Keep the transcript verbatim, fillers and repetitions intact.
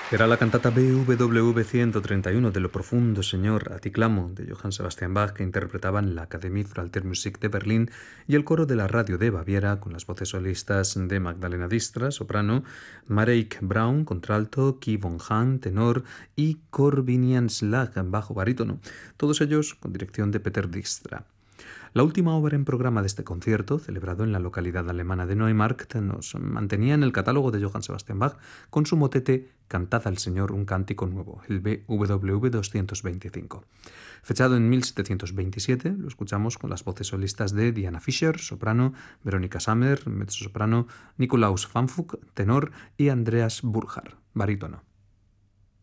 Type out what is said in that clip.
Era la cantata B W ciento treinta y uno de Lo profundo, Señor, a ti clamo, de Johann Sebastian Bach, que interpretaban la Académie für Alte Musik de Berlín y el coro de la radio de Baviera, con las voces solistas de Magdalena Distra, soprano, Mareike Braun, contralto, Guy von Hahn, tenor, y Corbinian Slag, bajo barítono, todos ellos con dirección de Peter Dijkstra. La última obra en programa de este concierto, celebrado en la localidad alemana de Neumarkt, nos mantenía en el catálogo de Johann Sebastian Bach con su motete Cantad al Señor un cántico nuevo, el B W doscientos veinticinco. Fechado en mil setecientos veintisiete, lo escuchamos con las voces solistas de Diana Fischer, soprano, Verónica Sammer, mezzosoprano, Nikolaus Fanfuk, tenor, y Andreas Burkhardt, barítono.